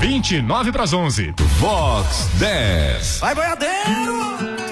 29 para as 11. Vox 10. Vai, boiadeiro!